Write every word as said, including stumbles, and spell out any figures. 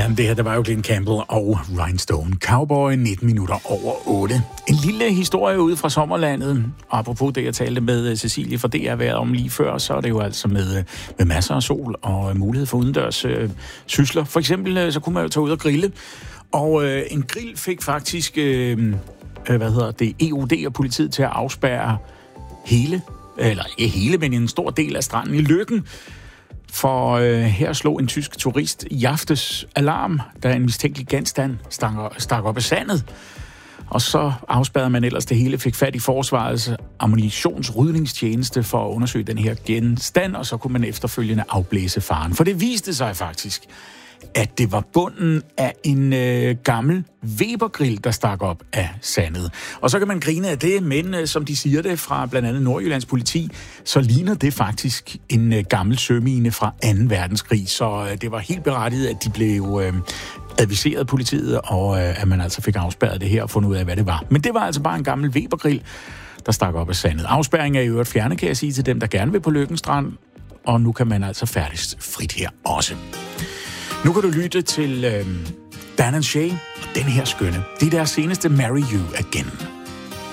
Jamen, det her, der var jo Glenn Campbell og Rhinestone Cowboy, nitten minutter over otte. En lille historie ude fra sommerlandet. Apropos det, jeg talte med Cecilie fra D R været om lige før, så er det jo altså med, med masser af sol og mulighed for udendørs øh, sysler. For eksempel, øh, så kunne man jo tage ud og grille. Og øh, en grill fik faktisk, øh, øh, hvad hedder det, E O D og politiet til at afspærre hele, eller ikke hele, men en stor del af stranden i Løkken. For øh, her slog en tysk turist i aftes alarm, da en mistænkelig genstand stak, stak op af sandet. Og så afspærrede man ellers det hele, fik fat i forsvarets ammunitionsrydningstjeneste for at undersøge den her genstand, og så kunne man efterfølgende afblæse faren. For det viste sig faktisk, at det var bunden af en øh, gammel Weber-grill, der stak op af sandet. Og så kan man grine af det, men øh, som de siger det fra blandt andet Nordjyllands politi, så ligner det faktisk en øh, gammel sømine fra anden verdenskrig. Så øh, det var helt berettiget, at de blev øh, adviseret politiet, og øh, at man altså fik afspærret det her og fundet ud af, hvad det var. Men det var altså bare en gammel Weber-grill, der stak op af sandet. Afspærring er i øvrigt fjernet, kan jeg sige til dem, der gerne vil på Løkken Strand, og nu kan man altså færdes frit her også. Nu kan du lytte til øh, Dan and Shay og den her skønne. Det er deres seneste Marry You Again.